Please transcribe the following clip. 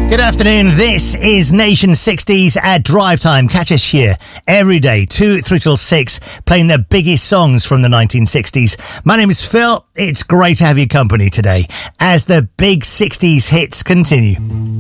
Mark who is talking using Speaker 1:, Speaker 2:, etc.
Speaker 1: Good afternoon, this is Nation 60s at Drive Time. Catch us here every day, 2 through till 6, playing the biggest songs from the 1960s. My name is Phil. It's great to have your company today as the big 60s hits continue.